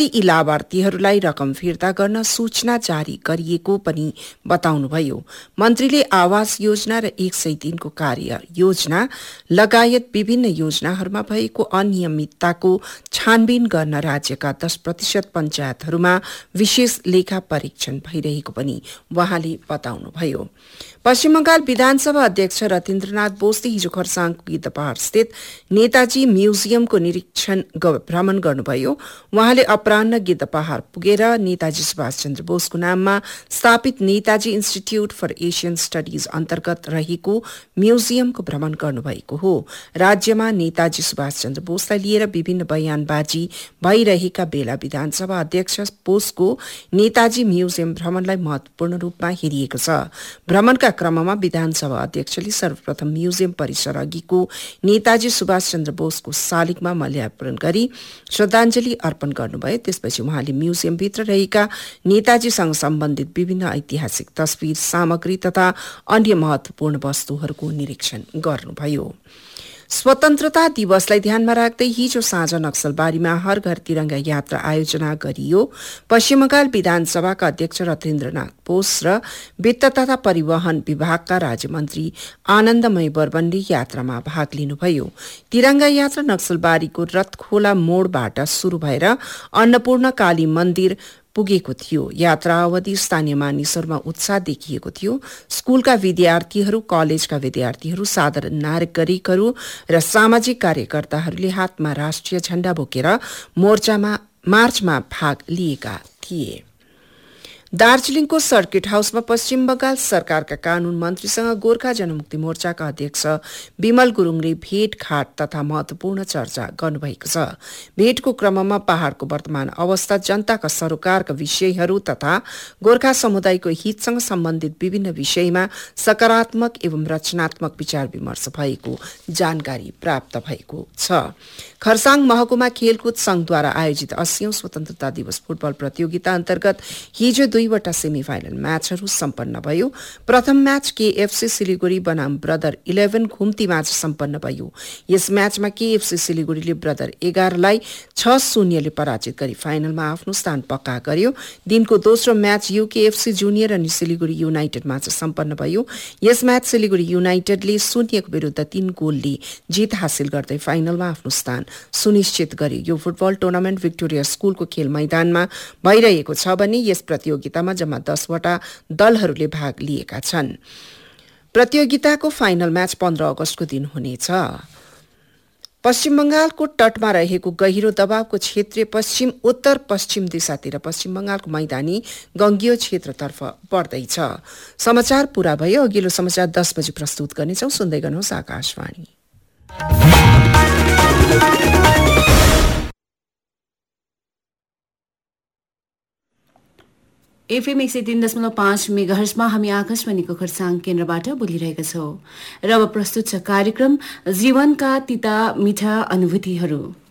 मन्त्रीले यी लाभार्थीहरूलाई रकम फिर्ता गर्न सूचना जारी गरिएको पनि बताउनुभयो। मन्त्रीले आवास योजना र 103 को कार्य योजना लगायत विभिन्न योजनाहरूमा भएको अनियमितताको छानबिन गर्न राज्यका 10% पञ्चायतहरूमा विशेष लेखा परीक्षण भइरहेको पनि उहाँले बताउनुभयो। पश्चिम बंगाल विधानसभा अध्यक्ष रथिन्द्रनाथ बोसले हिजो खरसाङको गिद्धपहाड़ स्थित नेताजी म्युजियमको निरीक्षण भ्रमण गर्नुभयो। उहाँले अपराह्न गिद्धपहाड़ पुगेर नेताजी सुभाष चन्द्र बोसको नाममा स्थापित Netaji institute for Asian studies अन्तर्गत रहेको म्युजियमको भ्रमण गर्नुभएको हो। राज्यमा नेताजी सुभाष चन्द्र बोसलाई लिएर विभिन्न बयानबाजी भइरहेका बेला विधानसभा अध्यक्ष बोसको नेताजी म्युजियम भ्रमणलाई महत्वपूर्ण रूपमा हेरिएको छ। भ्रमणका क्रममा विधानसभा अध्यक्षले सर्वप्रथम म्युजियम परिसर अघिको नेताजी सुभाष चन्द्र बोसको शालिगमा माल्यार्पण गरी श्रद्धाञ्जली अर्पण गर्नुभयो। त्यसपछि उहाँले म्युजियमभित्र रहेका नेताजीसँग सम्बन्धित विभिन्न ऐतिहासिक तस्बिर सामग्री तथा अन्य महत्वपूर्ण वस्तुहरूको निरीक्षण गर्नुभयो। स्वतन्त्रता दिवसलाई ध्यानमा राख्दै हिजो साँझ नक्सलबारीमा हर घर तिरंगा यात्रा आयोजना गरियो। पश्चिम बंगाल विधानसभाका अध्यक्ष रथिन्द्रनाथ बोस र वित्त तथा परिवहन विभागका राज्यमन्त्री आनन्दमय बर्मनले यात्रामा भाग लिनुभयो। तिरंगा यात्रा नक्सलबारीको रथखोला मोडबाट शुरू भएर अन्नपूर्ण काली मन्दिर पुगेको थियो। यात्रा अवधि स्थानीय मानिसहरूमा उत्साह देखिएको थियो। स्कूलका विद्यार्थीहरू, कलेजका विद्यार्थीहरू, साधारण नागरिकहरू र सामाजिक कार्यकर्ताहरूले हातमा राष्ट्रिय झण्डा बोकेर मार्चमा भाग लिएका थिए। दार्जीलिङको सर्किट हाउसमा पश्चिम बंगाल सरकारका कानून मन्त्रीसँग गोर्खा जनमुक्ति मोर्चाका अध्यक्ष विमल गुरुङले भेटघाट तथा महत्वपूर्ण चर्चा गर्नुभएको छ। भेटको क्रममा पहाड़को वर्तमान अवस्था, जनताका सरोकारका विषयहरू तथा गोर्खा समुदायको हितसँग सम्बन्धित विभिन्न विषयमा सकारात्मक एवं रचनात्मक विचार विमर्श भएको जानकारी प्राप्त भएको छ। खरसाङ महकुमा खेलकुद संघद्वारा आयोजित 80औं स्वतन्त्रता दिवस फुटबल प्रतियोगिता अन्तर्गत हिजो 2वटा सेमी फाइनल म्याचहरू सम्पन्न भयो। प्रथम म्याच केएफसी सिलिगुडी बनाम ब्रदर 11 घुम्तीमाझ सम्पन्न भयो। यस म्याचमा केएफसी सिलिगुडीले ब्रदर 11 लाई 6-0 ले पराजित गरी फाइनलमा आफ्नो स्थान पक्का गर्यो। दिनको दोस्रो म्याच यूकेएफसी जुनियर अनि सिलिगुडी युनाइटेड माझ सम्पन्न भयो। यस म्याच सिलिगुडी युनाइटेडले 0 विरुद्ध 3 गोलले जित हासिल गर्दै फाइनलमा आफ्नो स्थान सुनिश्चित गर्यो। यो फुटबल टुर्नामेन्ट भिक्टोरिया स्कूलको खेल मैदानमा भइरहेको छ भने यस प्रतियोगितामा जम्मा 10वटा दलहरूले भाग लिएका छन्। प्रतियोगिताको फाइनल म्याच 15 अगस्तको दिन हुनेछ। पश्चिम बंगालको तटमा रहेको गहिरो दबावको क्षेत्र पश्चिम उत्तर पश्चिम दिशातिर पश्चिम बंगालको मैदानी गंगीय क्षेत्रतर्फ बढ्दैछ। समाचार पूरा भयो। अघिल्लो समाचार 10 बजे प्रस्तुत गर्नेछौं। सुन्दै गर्नुहोस् आकाशवाणी। एफएम 103.5 मेगाहर्जमा हामी आकाशवाणीको खरसाङ केन्द्रबाट बोलिरहेका छौं। र अब प्रस्तुत छ कार्यक्रम जीवनका तीता मिठा अनुभूतिहरू।